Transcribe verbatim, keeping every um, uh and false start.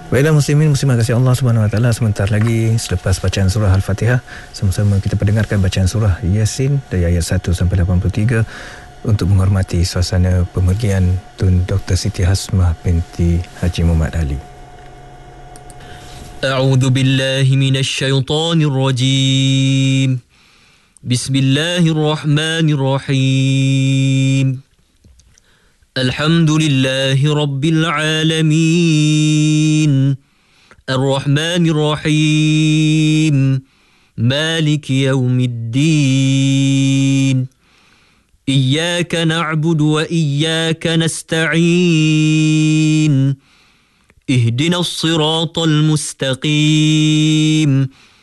Baiklah muslimin muslimat kasih Allah Subhanahu Wa Taala, sebentar lagi selepas bacaan surah Al-Fatihah sama-sama kita pendengarkan bacaan surah Yasin dari ayat satu sampai lapan puluh tiga untuk menghormati suasana pemergian Tun Doktor Siti Hasmah binti Haji Muhammad Ali. A'udzu billahi minasy syaithanir rajim. Bismillahirrahmanirrahim. Alhamdulillahi rabbil alamin. Ar-Rahmanir Rahim. Maliki yaumiddin. Iyyaka na'budu wa iyyaka nasta'in. Ihdinas siratal mustaqim.